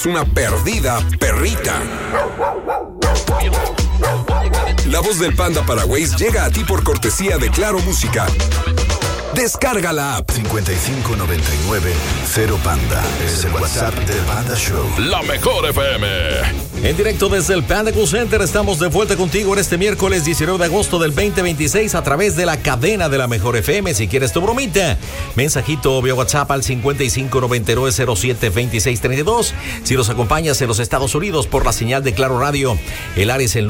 Una perdida perrita. La voz del Panda Paraguays llega a ti por cortesía de Claro Música. Descarga la app. 5599-0 es el WhatsApp del Panda Show. La mejor FM. En directo desde el Panda Cool Center, estamos de vuelta contigo en este miércoles 19 de agosto del 2026 a través de la cadena de la mejor FM. Si quieres tu bromita, mensajito vía WhatsApp al 5599-072632. Si nos acompañas en los Estados Unidos por la señal de Claro Radio, el área es el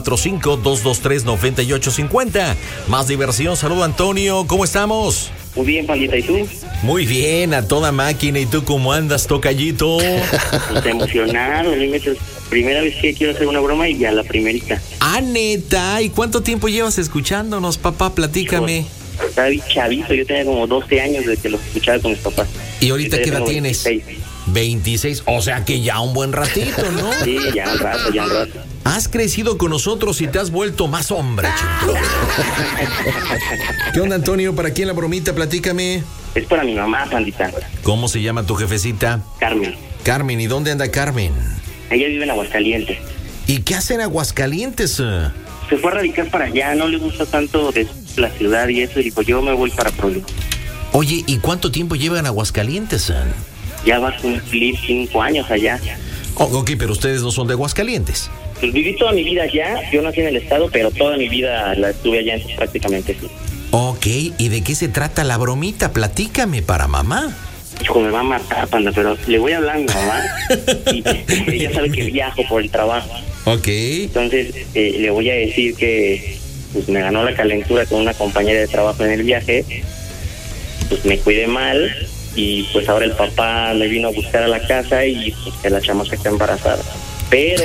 945-223-9850. Más diversión. Saludo, Antonio. ¿Cómo estamos? Muy bien, Pandita, ¿y tú? Muy bien, a toda máquina. ¿Y tú cómo andas, tocallito? Pues emocionado, primera vez que quiero hacer una broma y ya la primerita. Ah, neta, ¿y cuánto tiempo llevas escuchándonos, papá? Platícame. Estaba bien chavito, yo tenía como 12 años desde que los escuchaba con mis papás. ¿Y ahorita qué edad tienes? 26, o sea que ya un buen ratito, ¿no? Sí, ya un rato. Has crecido con nosotros y te has vuelto más hombre, chico. ¿Qué onda, Antonio? ¿Para quién la bromita? Platícame. Es para mi mamá, Pandita. ¿Cómo se llama tu jefecita? Carmen. Carmen, ¿y dónde anda Carmen? Ella vive en Aguascalientes. ¿Y qué hace en Aguascalientes? Se fue a radicar para allá, no le gusta tanto de la ciudad y eso, y dijo, yo me voy para Puebla. Oye, ¿y cuánto tiempo lleva en Aguascalientes? Ya va a cumplir 5 años allá. Oh, ok, pero ustedes no son de Aguascalientes. Pues viví toda mi vida allá, yo nací en el estado, pero toda mi vida la estuve allá, entonces prácticamente sí. Ok, ¿y de qué se trata la bromita? Platícame para mamá. Hijo, me va a matar, Panda, pero le voy a hablar a mi mamá y ella sabe que viajo por el trabajo. Ok. Entonces le voy a decir que pues me ganó la calentura con una compañera de trabajo en el viaje, pues me cuidé mal y pues ahora el papá me vino a buscar a la casa y pues que la chamaca está embarazada. Pero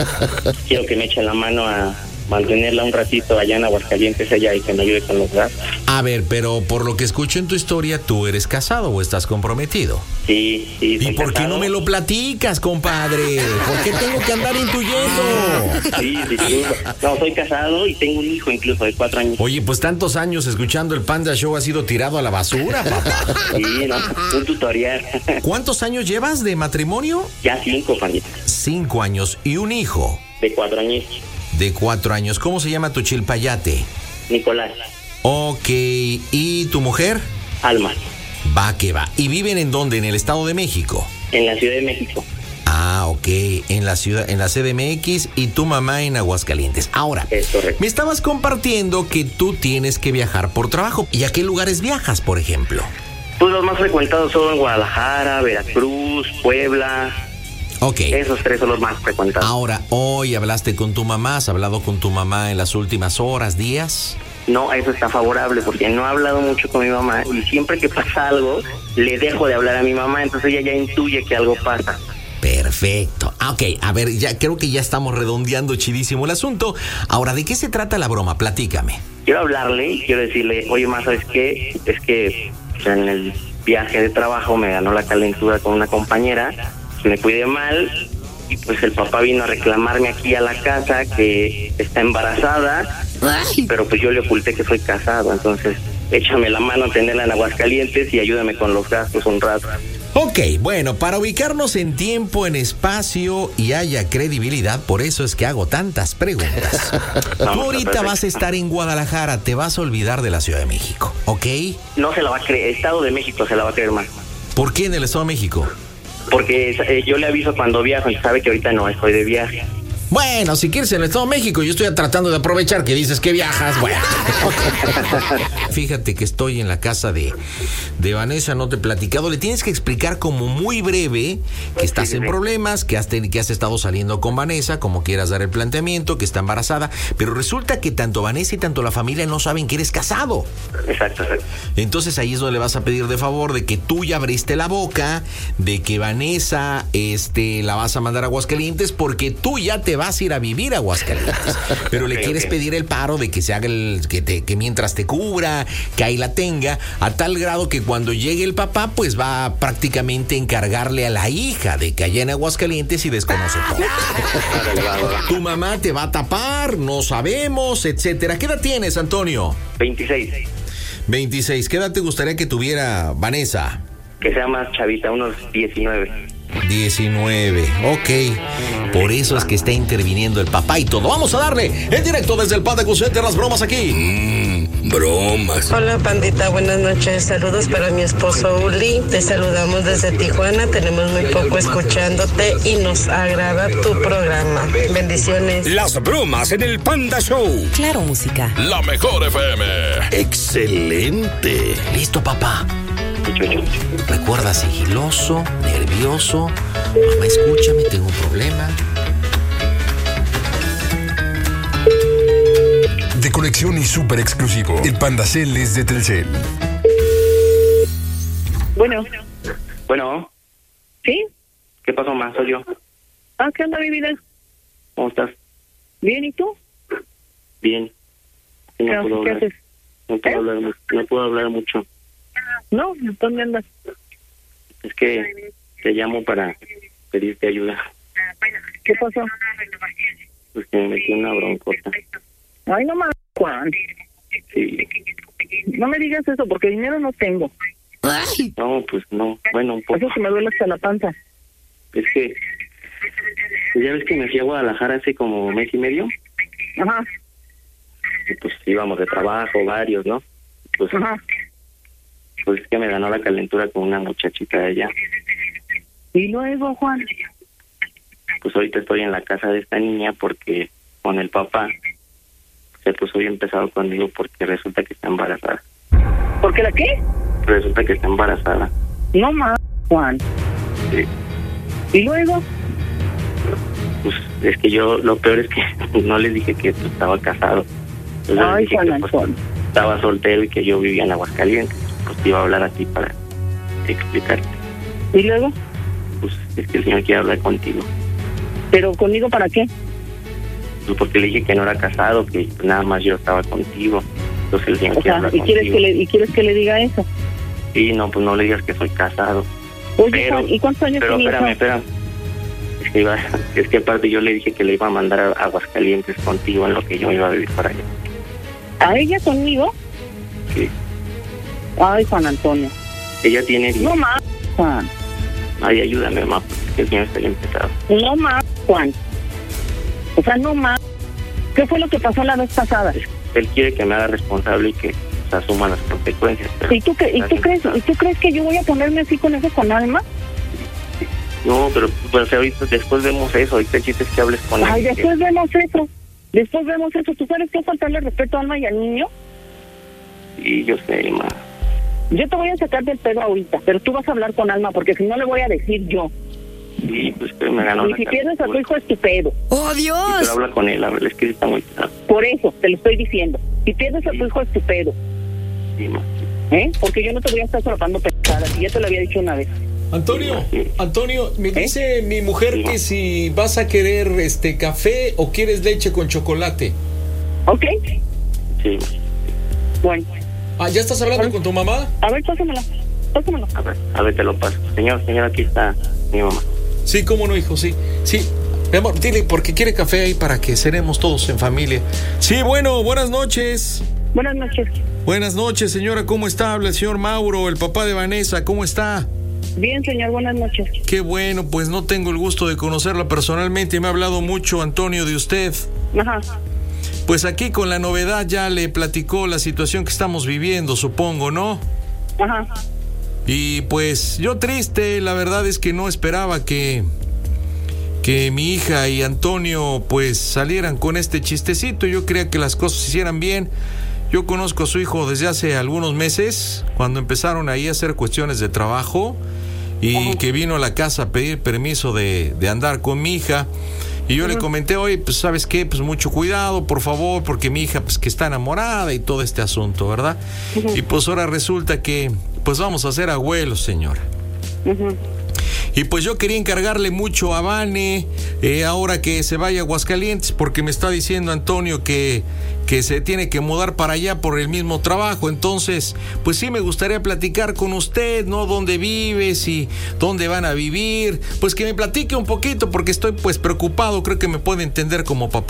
quiero que me eche la mano a mantenerla un ratito allá en Aguascalientes ella y que me ayude con los gastos. A ver, pero por lo que escucho en tu historia, ¿tú eres casado o estás comprometido? Sí. ¿Y por qué no me lo platicas, compadre? ¿Por qué tengo que andar intuyendo? Sí. No, soy casado y tengo un hijo incluso de 4 años. Oye, pues tantos años escuchando el Panda Show ha sido tirado a la basura, papá. Sí, no, un tutorial. ¿Cuántos años llevas de matrimonio? Ya 5, Pandita. 5 años. ¿Y un hijo? De 4 años. De 4 años. ¿Cómo se llama tu chilpayate? Nicolás. Ok. ¿Y tu mujer? Alma. Va que va. ¿Y viven en dónde? ¿En el Estado de México? En la Ciudad de México. Ah, ok. En la CDMX y tu mamá en Aguascalientes. Ahora, es correcto. Me estabas compartiendo que tú tienes que viajar por trabajo. ¿Y a qué lugares viajas, por ejemplo? Pues los más frecuentados son Guadalajara, Veracruz, Puebla. Ok. Esos 3 son los más frecuentados. Ahora, hoy hablaste con tu mamá. ¿Has hablado con tu mamá en las últimas horas, días? No, eso está favorable porque no he hablado mucho con mi mamá y siempre que pasa algo, le dejo de hablar a mi mamá, entonces ella ya intuye que algo pasa. Perfecto. Ok, a ver, ya creo que ya estamos redondeando chidísimo el asunto. Ahora, ¿de qué se trata la broma? Platícame. Quiero hablarle y quiero decirle, oye, ma, ¿sabes qué? Es que en el viaje de trabajo me ganó la calentura con una compañera, me cuidé mal y pues el papá vino a reclamarme aquí a la casa que está embarazada. Ay. Pero pues yo le oculté que soy casado, entonces échame la mano, tenerla en Aguascalientes y ayúdame con los gastos un rato. Ok, bueno, para ubicarnos en tiempo, en espacio y haya credibilidad, por eso es que hago tantas preguntas. Tú ahorita vas a estar en Guadalajara, te vas a olvidar de la Ciudad de México, ¿ok? No se la va a creer, Estado de México se la va a creer más. ¿Por qué en el Estado de México? Porque yo le aviso cuando viajo, sabe que ahorita no estoy de viaje. Bueno, si quieres en el Estado de México, yo estoy tratando de aprovechar que dices que viajas, bueno. Fíjate que estoy en la casa de Vanessa, no te he platicado. Le tienes que explicar como muy breve que estás en problemas, que has estado saliendo con Vanessa, como quieras dar el planteamiento, que está embarazada. Pero resulta que tanto Vanessa y tanto la familia no saben que eres casado. Exacto. Entonces ahí es donde le vas a pedir de favor de que tú ya abriste la boca, de que Vanessa la vas a mandar a Aguascalientes porque tú ya te vas a ir a vivir a Aguascalientes. Pero le quieres pedir el paro de que se haga que mientras te cubra, que ahí la tenga, a tal grado que cuando llegue el papá, pues va a prácticamente encargarle a la hija de que allá en Aguascalientes y desconoce todo. Tu mamá te va a tapar, no sabemos, etcétera. ¿Qué edad tienes, Antonio? 26. ¿Qué edad te gustaría que tuviera Vanessa? Que sea más chavita, unos 19. 19. Ok. Por eso es que está interviniendo el papá y todo. Vamos a darle en directo desde el Panda Center las bromas aquí. Bromas. Hola, pandita, buenas noches. Saludos para mi esposo Uli. Te saludamos desde Tijuana. Tenemos muy poco escuchándote y nos agrada tu programa. Bendiciones. Las bromas en el Panda Show. Claro, música. La mejor FM. Excelente. Listo, papá. Recuerda, sigiloso, nervioso. Mamá, escúchame, tengo un problema. De conexión y súper exclusivo. El Pandacel es de Telcel. Bueno, ¿Sí? ¿qué pasó, ma? Soy yo. ¿Qué onda, mi vida? ¿Cómo estás? ¿Bien, y tú? Bien. Sí, no puedo ¿Qué hablar. haces? No puedo hablar mucho. No, ¿dónde andas? Es que te llamo para pedirte ayuda. ¿Qué pasó? Pues que me metí en una broncota. Ay, no mames, Juan. Sí. No me digas eso, porque dinero no tengo. No, pues no. Bueno, un poco. Eso que me duele hasta la panza. Es que ya ves que me fui a Guadalajara hace como mes y medio. Ajá, Y pues íbamos de trabajo, varios, ¿no? Pues, ajá. pues es que me ganó la calentura con una muchachita de allá. Y luego, Juan. Pues ahorita estoy en la casa de esta niña porque con el papá se puso bien pesado conmigo porque resulta que está embarazada. ¿Por qué la qué? Resulta que está embarazada. No mames, Juan. Sí. ¿Y luego? Pues es que yo, lo peor es que no les dije que pues, estaba casado. Yo les Ay, dije Juan que, Antonio. estaba soltero y que yo vivía en Aguascalientes. Pues te iba a hablar a ti para explicarte. ¿Y luego? Pues es que el señor quiere hablar contigo. ¿Pero conmigo para qué? Pues porque le dije que no era casado, que nada más yo estaba contigo. Entonces el señor O quiere sea, hablar ¿y quieres contigo. quieres que le diga eso? Sí, no, pues no le digas que soy casado. Oye, Pero- Juan, ¿y cuántos años Pero tiene espérame. Es que aparte yo le dije que le iba a mandar a Aguascalientes contigo en lo que yo iba a vivir para allá. ¿A ella conmigo? Sí. Ay, Juan Antonio. Ella tiene... No mames, Juan. Ay, ayúdame, mamá, porque el señor está bien pesado. No mames, Juan. O sea, no mames. ¿Qué fue lo que pasó la vez pasada? Él quiere que me haga responsable y que se asuman las consecuencias. Pero ¿Y tú crees que yo voy a ponerme así con eso con Alma? No, pero pues, ahorita después vemos eso. Ahorita el chiste es que hables con Ay, él. después vemos eso. Después vemos eso. ¿Tú sabes qué es faltarle respeto a Alma y al niño? Y yo sé, ma. Yo te voy a sacar del pedo ahorita, pero tú vas a hablar con Alma porque si no le voy a decir yo. Y pues que me ganó Y la si pierdes a tu calentura. hijo es tu pedo. ¡Oh, Sí, Dios! pero habla con él, a ver, es que sí está muy pesado. Por eso te lo estoy diciendo. Si pierdes a tu hijo es tu pedo. Sí, ma. Porque yo no te voy a estar solapando pesadas. Y ya te lo había dicho una vez. Antonio, me dice mi mujer Sí. que si vas a querer café o quieres leche con chocolate. ¿Ok? Sí, ma. Bueno. ¿Ya estás hablando con tu mamá? A ver, pásamela. Pásamela. A ver, te lo paso. Señor, aquí está mi mamá. Sí, cómo no, hijo, sí. Sí, mi amor, dile porque quiere café ahí para que cenemos todos en familia. Sí, bueno, buenas noches. Buenas noches. Buenas noches, señora, ¿cómo está? Habla el señor Mauro, el papá de Vanessa, ¿cómo está? Bien, señor, buenas noches. Qué bueno, pues no tengo el gusto de conocerla personalmente, me ha hablado mucho Antonio de usted. Ajá. Pues aquí con la novedad ya le platicó la situación que estamos viviendo, supongo, ¿no? Ajá. Y pues yo triste, la verdad es que no esperaba que mi hija y Antonio pues salieran con este chistecito. Yo creía que las cosas se hicieran bien. Yo conozco a su hijo desde hace algunos meses, cuando empezaron ahí a hacer cuestiones de trabajo y que vino a la casa a pedir permiso de andar con mi hija. Y yo le comenté, oye, pues ¿sabes qué? Pues mucho cuidado, por favor, porque mi hija pues que está enamorada y todo este asunto, ¿verdad? Y pues ahora resulta que pues vamos a ser abuelos, señora. Y pues yo quería encargarle mucho a Vane, ahora que se vaya a Aguascalientes, porque me está diciendo Antonio que se tiene que mudar para allá por el mismo trabajo. Entonces, pues sí me gustaría platicar con usted, ¿no? ¿Dónde vives y dónde van a vivir? Pues que me platique un poquito, porque estoy pues preocupado, creo que me puede entender como papá.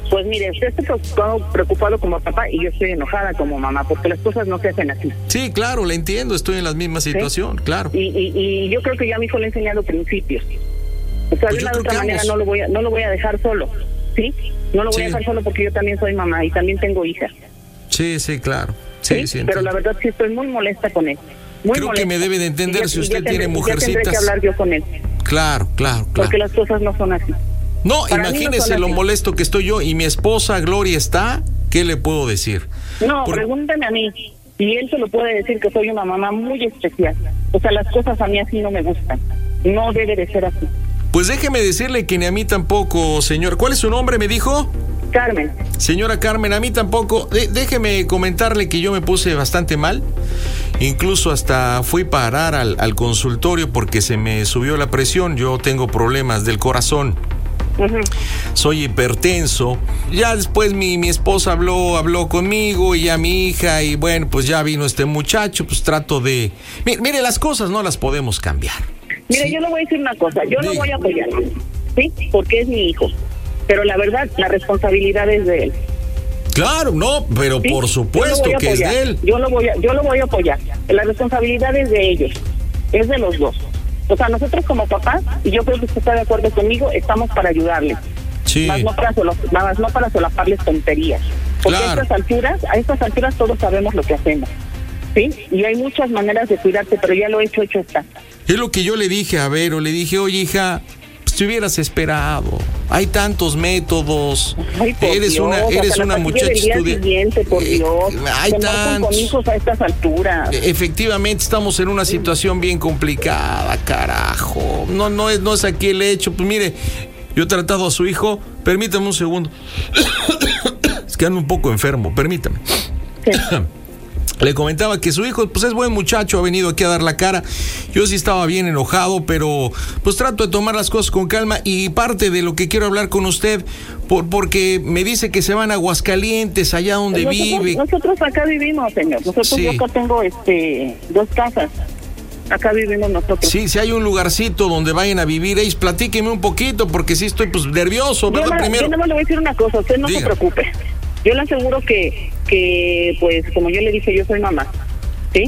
Pues mire, usted está preocupado como papá y yo estoy enojada como mamá, porque las cosas no se hacen así. Sí, claro, le entiendo, estoy en la misma situación, ¿sí? Claro. Y yo creo que ya a mi hijo le he enseñado principios. O sea, Pues de una u otra manera no lo voy a dejar solo, ¿sí? No lo voy a dejar solo porque yo también soy mamá y también tengo hijas. Sí, claro. Sí, pero la verdad sí estoy muy molesta con él. Creo molesta. Que me debe de entender si usted tiene mujercitas. Tendré que hablar yo con él. Claro. Porque las cosas no son así. No, imagínese lo molesto que estoy yo y mi esposa Gloria está, ¿qué le puedo decir? No, pregúntame a mí. Y él se lo puede decir que soy una mamá muy especial. O sea, las cosas a mí así no me gustan. No debe de ser así. Pues déjeme decirle que ni a mí tampoco, señor. ¿Cuál es su nombre, me dijo? Carmen. Señora Carmen, a mí tampoco. Déjeme comentarle que yo me puse bastante mal. Incluso hasta fui a parar al consultorio porque se me subió la presión. Yo tengo problemas del corazón. Uh-huh. Soy hipertenso. Ya después mi esposa habló conmigo y ya mi hija, y bueno, pues ya vino este muchacho, pues trato de... Mire, las cosas no las podemos cambiar. Mire, ¿sí? Yo le voy a decir una cosa, yo lo voy a apoyar, ¿sí? Porque es mi hijo. Pero la verdad, la responsabilidad es de él. Claro, no, pero ¿sí? Por supuesto que es de él. Yo lo voy a apoyar. La responsabilidad es de ellos, es de los dos. O sea, nosotros como papás, y yo creo que usted está de acuerdo conmigo, estamos para ayudarles. Sí. Más no para solaparles tonterías. Porque claro. a estas alturas todos sabemos lo que hacemos. ¿Sí? Y hay muchas maneras de cuidarte, pero ya lo hecho está. Es lo que yo le dije a Vero, le dije, oye hija, pues te hubieras esperado. Hay tantos métodos. Ay, eres una muchacha estudiante. Por Dios. Hay tantos. Con hijos a estas alturas. Efectivamente estamos en una situación bien complicada, carajo. No es aquí el hecho. Pues mire, yo he tratado a su hijo. Permítame un segundo. Es que ando un poco enfermo. Permítame. Sí. Le comentaba que su hijo, pues es buen muchacho, ha venido aquí a dar la cara. Yo sí estaba bien enojado, pero pues trato de tomar las cosas con calma. Y parte de lo que quiero hablar con usted, porque me dice que se van a Aguascalientes, allá donde vive. Nosotros acá vivimos, señor. Yo acá tengo 2 casas. Acá vivimos nosotros. Sí, si hay un lugarcito donde vayan a vivir, platíqueme un poquito, porque sí estoy pues nervioso, ¿verdad? Yo no le voy a decir una cosa, usted no se preocupe. Yo le aseguro que pues como yo le dije, yo soy mamá, ¿sí?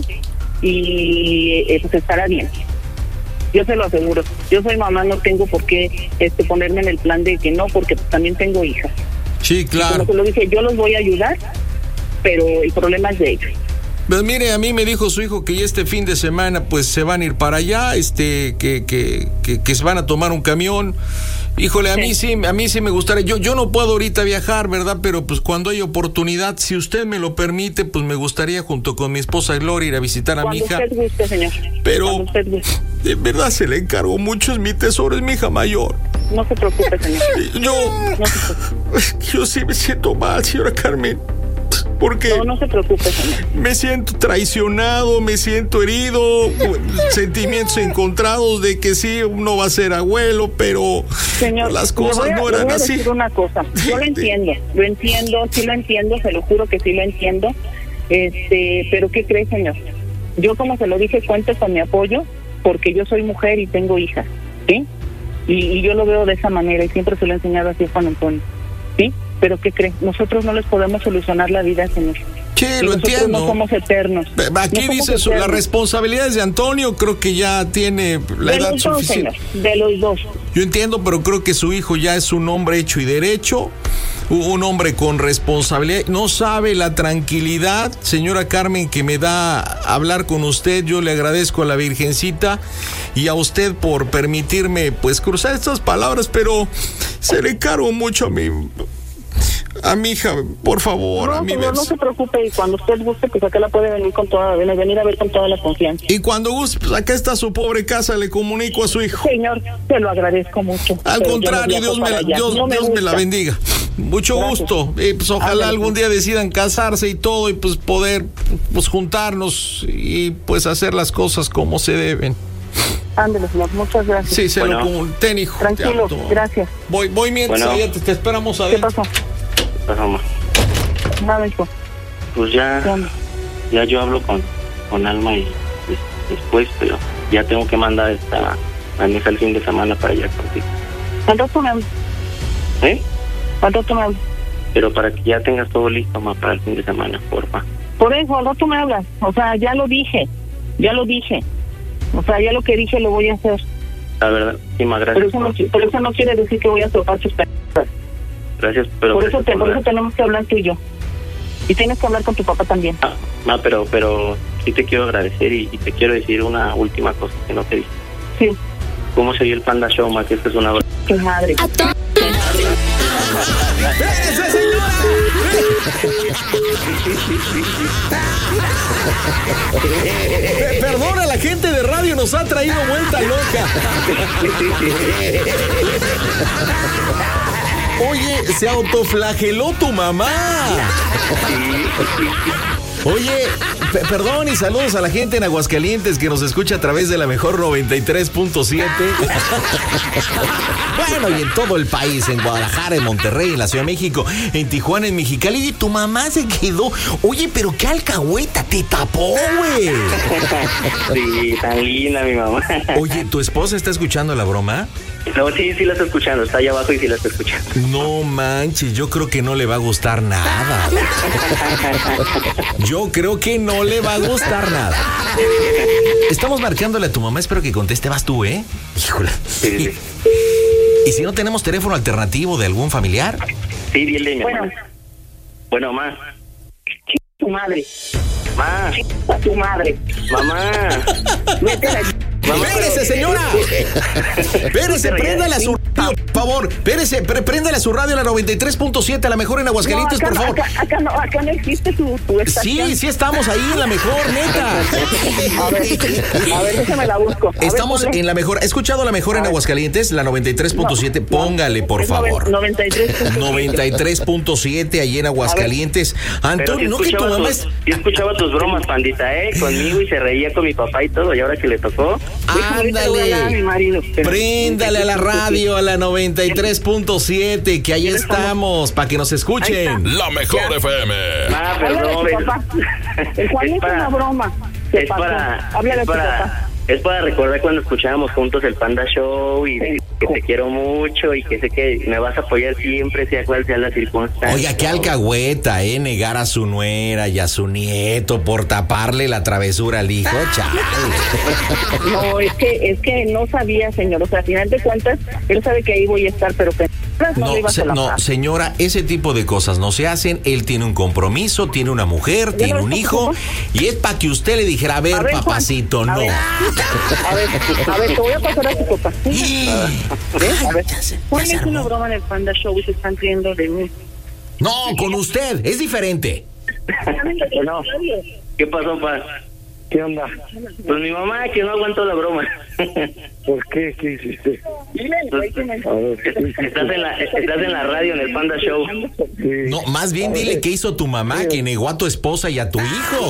Y pues estará bien. Yo se lo aseguro. Yo soy mamá, no tengo por qué ponerme en el plan de que no, porque también tengo hijas. Sí, claro. Como se lo dije, yo los voy a ayudar, pero el problema es de ellos. Pues mire, a mí me dijo su hijo que ya este fin de semana pues se van a ir para allá, que se van a tomar un camión. Híjole, a mí sí me gustaría. Yo no puedo ahorita viajar, ¿verdad? Pero pues cuando hay oportunidad, si usted me lo permite, pues me gustaría junto con mi esposa Gloria ir a visitar a mi hija. Cuando usted guste, señor. Pero de verdad se le encargo mucho, es mi tesoro, es mi hija mayor. No se preocupe, señor. Yo sí me siento mal, señora Carmen. Porque no se preocupe, señor. Me siento traicionado, me siento herido, sentimientos encontrados de que sí, uno va a ser abuelo, pero señor, las cosas no eran así. Decir una cosa, yo lo entiendo, sí lo entiendo, se lo juro que sí lo entiendo, pero ¿qué cree, señor? Yo, como se lo dije, cuente con mi apoyo, porque yo soy mujer y tengo hijas, ¿sí? Y yo lo veo de esa manera y siempre se lo he enseñado así a Juan Antonio, ¿sí? Pero ¿qué cree? Nosotros no les podemos solucionar la vida, señor. Sí, lo entiendo. No somos eternos. Aquí dice las responsabilidades de Antonio, creo que ya tiene la edad suficiente. Señor, de los 2. Yo entiendo, pero creo que su hijo ya es un hombre hecho y derecho, un hombre con responsabilidad. No sabe la tranquilidad, señora Carmen, que me da hablar con usted. Yo le agradezco a la Virgencita y a usted por permitirme pues cruzar estas palabras, pero se le encargo mucho a mi hija, por favor. No, señor, no se preocupe, y cuando usted guste, pues acá la puede venir a ver con toda la confianza. Y cuando guste, pues acá está su pobre casa, le comunico a su hijo. Señor, te lo agradezco mucho. Al contrario, Dios me la bendiga. Mucho gusto. Pues ojalá algún día decidan casarse y todo, y pues poder pues juntarnos y pues hacer las cosas como se deben. Ándale, señor, muchas gracias. Sí, se lo comuniqué, hijo. Tranquilo, gracias. Voy mientras ya te esperamos adentro. ¿Qué pasó? Mamá. Nada, hijo. Pues ya yo hablo con Alma y después, pero ya tengo que mandar a mi hija el fin de semana para allá contigo. ¿Al rato me hablas? ¿Eh? ¿Al rato me hablas? pero para que ya tengas todo listo, ma, para el fin de semana, porfa. Por eso, al rato me hablas. O sea, ya lo dije. O sea, ya lo que dije lo voy a hacer. La verdad, muchísimas gracias. Pero eso no quiere decir que voy a tocar tus cosas. Gracias, pero... Por eso tenemos que hablar tú y yo. Y tienes que hablar con tu papá también. Ma, pero sí te quiero agradecer y te quiero decir una última cosa que no te dije. Sí. ¿Cómo se dio el Panda Show, ma? Que esto es una... ¡Qué madre! ¡Esa señora! Perdona, la gente de radio nos ha traído vuelta loca. Oye, se autoflageló tu mamá. Oye, perdón y saludos a la gente en Aguascalientes que nos escucha a través de la mejor 93.7. Bueno, y en todo el país, en Guadalajara, en Monterrey, en la Ciudad de México, en Tijuana, en Mexicali. Y tu mamá se quedó. Oye, pero qué alcahueta, te tapó, güey. Sí, tan linda mi mamá. Oye, ¿tu esposa está escuchando la broma? No, sí la estoy escuchando, está allá abajo y sí la estoy escuchando. No manches, yo creo que no le va a gustar nada. Yo creo que no le va a gustar nada. Estamos marcándole a tu mamá, espero que conteste. Vas tú, ¿eh? Híjole. Sí. ¿Y si no tenemos teléfono alternativo de algún familiar? Sí, dile, mi mamá. Bueno, ma. Tu madre. Ma. A tu madre. Mamá. Métela. ¡Espérese, señora! ¡Espérese, préndale a su radio, por favor! ¡Espérese, préndale a su radio, la 93.7, a la ver en Aguascalientes, no, por favor! Acá no existe tu estación. Sí estamos ahí en la mejor, neta. A ver, déjame la busco. Estamos en la mejor. ¿Ha escuchado la mejor en Aguascalientes? La 93.7. No, póngale, por favor. 93.7 ahí en Aguascalientes. Antonio, no que tu mamá es... Yo escuchaba tus bromas, pandita, conmigo, y se reía con mi papá y todo, y ahora que le tocó... Ándale, préndale a la radio, a la 93.7, que ahí estamos, para que nos escuchen. La mejor FM. Perdón, ¿Cuál es una broma? Es para recordar cuando escuchábamos juntos el Panda Show y que te quiero mucho y que sé que me vas a apoyar siempre, sea cual sea la circunstancia. Oiga, qué alcahueta, negar a su nuera y a su nieto por taparle la travesura al hijo, chale. No, es que no sabía, señor. O sea, al final de cuentas, él sabe que ahí voy a estar, pero no, señora, ese tipo de cosas no se hacen. Él tiene un compromiso, tiene una mujer, tiene un hijo, y es para que usted le dijera, a ver, papacito, Juan, no. A ver, te voy a pasar a tu papá. A ver, ¿cuál es una broma en el Panda Show y se están riendo de mí? No, con usted, es diferente. No. ¿Qué pasó, pa? ¿Qué onda? Pues mi mamá, que no aguantó la broma. ¿Por qué? ¿Qué hiciste? Estás en la radio, en el Panda Show. Sí. No, más bien dile qué hizo tu mamá, que negó a tu esposa y a tu hijo.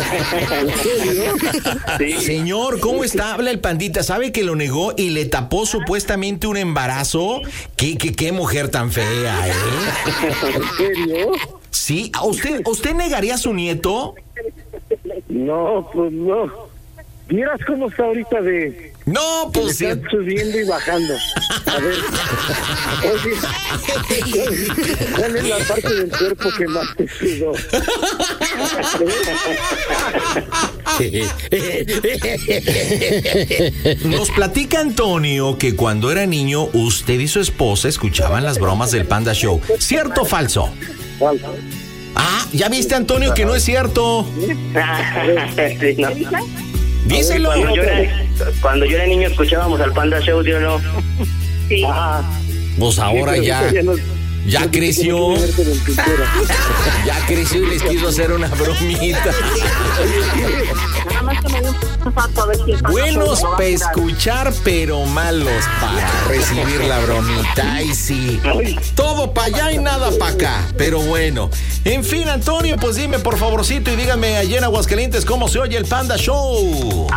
Sí. Señor, ¿cómo está? Habla el pandita. ¿Sabe que lo negó y le tapó supuestamente un embarazo? ¿Qué mujer tan fea, ¿En serio? Sí. ¿Usted negaría a su nieto? No, pues no. ¿Vieras cómo está ahorita de... No, pues sí. Están subiendo y bajando. A ver. Oye, ¿cuál es la parte del cuerpo que más te sudó? Nos platica Antonio que cuando era niño usted y su esposa escuchaban las bromas del Panda Show. ¿Cierto o falso? Falso. Ah, ¿ya viste, Antonio, que no es cierto? Sí, no. Díselo. Cuando yo era niño escuchábamos al Panda Show, ¿sí o no? Sí. Pues ahora ya creció. Ya creció y les quiso hacer una bromita. Nada más que me dio un pato a ver si el Panda Buenos Show para escuchar, pero malos para recibir la bromita. Ay, sí. Todo para allá y nada para acá. Pero bueno. En fin, Antonio, pues dime por favorcito y dígame allá en Aguascalientes cómo se oye el Panda Show.